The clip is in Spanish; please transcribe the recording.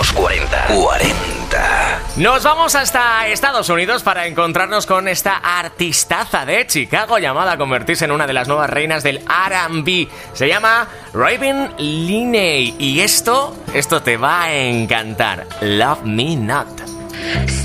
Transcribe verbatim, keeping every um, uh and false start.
cuarenta. cuarenta. Nos vamos hasta Estados Unidos para encontrarnos con esta artistaza de Chicago llamada a convertirse en una de las nuevas reinas del R and B. Se llama Raven Linney y esto, esto te va a encantar. Love Me Not.